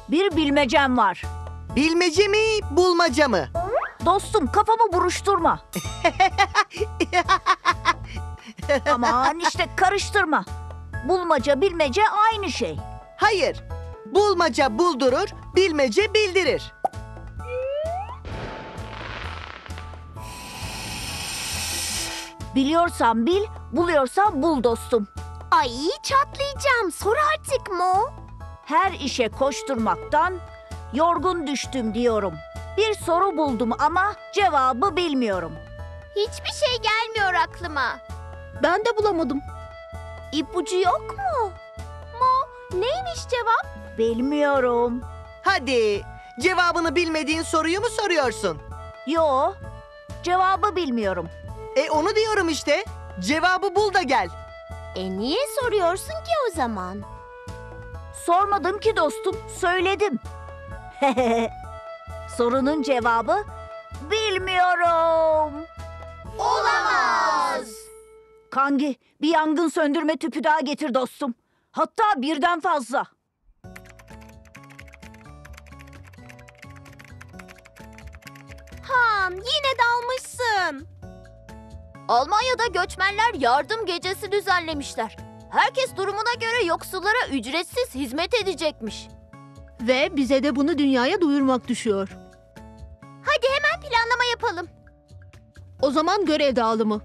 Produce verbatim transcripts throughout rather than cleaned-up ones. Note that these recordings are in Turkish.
Bir bilmecem var. Bilmece mi, bulmaca mı? Dostum, kafamı buruşturma. Aman işte karıştırma. Bulmaca, bilmece aynı şey. Hayır. Bulmaca buldurur, bilmece bildirir. Biliyorsan bil, buluyorsan bul dostum. Ay çatlayacağım. Sor artık Mo. Her işe koşturmaktan yorgun düştüm diyorum. Bir soru buldum ama cevabı bilmiyorum. Hiçbir şey gelmiyor aklıma. Ben de bulamadım. İpucu yok mu? Mo, neymiş cevap? Bilmiyorum. Hadi, cevabını bilmediğin soruyu mu soruyorsun? Yo, cevabı bilmiyorum. E onu diyorum işte. Cevabı bul da gel. E niye soruyorsun ki o zaman? Sormadım ki dostum, söyledim. Sorunun cevabı bilmiyorum. Olamaz. Kangi, bir yangın söndürme tüpü daha getir dostum. Hatta birden fazla. Han, yine dalmışsın. Almanya'da göçmenler yardım gecesi düzenlemişler. Herkes durumuna göre yoksullara ücretsiz hizmet edecekmiş. Ve bize de bunu dünyaya duyurmak düşüyor. Hadi hemen planlama yapalım. O zaman görev dağılımı.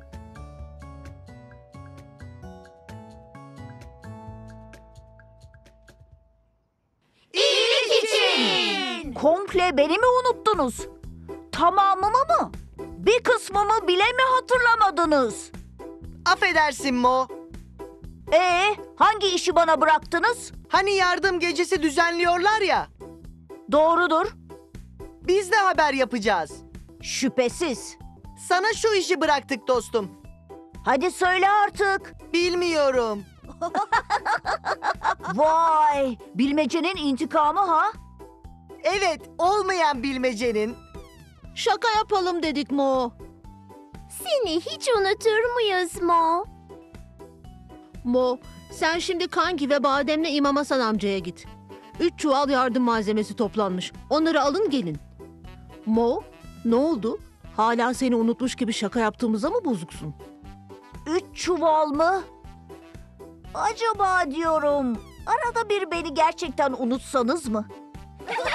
İyilik için. Komple beni mi unuttunuz? Tamamımı mı? Bir kısmımı bile mi hatırlamadınız? Affedersin Mo. Ee, hangi işi bana bıraktınız? Hani yardım gecesi düzenliyorlar ya. Doğrudur. Biz de haber yapacağız. Şüphesiz. Sana şu işi bıraktık dostum. Hadi söyle artık. Bilmiyorum. Vay, bilmecenin intikamı ha? Evet, olmayan bilmecenin. Şaka yapalım dedik Mo. Seni hiç unutur muyuz Mo? Mo, sen şimdi Kangi ve Badem'le İmam Hasan amcaya git. Üç çuval yardım malzemesi toplanmış. Onları alın gelin. Mo, ne oldu? Hala seni unutmuş gibi şaka yaptığımıza mı bozuksun? Üç çuval mı? Acaba diyorum, arada bir beni gerçekten unutsanız mı?